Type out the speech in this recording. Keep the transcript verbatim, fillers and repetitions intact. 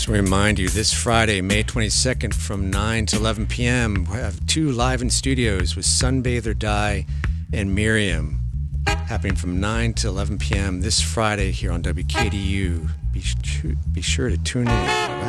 So remind you, this Friday, May twenty-second, from nine to eleven p.m., we have two live in studios with Sunbather Die and Miriam, happening from nine to eleven p.m. this Friday here on W K D U. Be, be sure to tune in.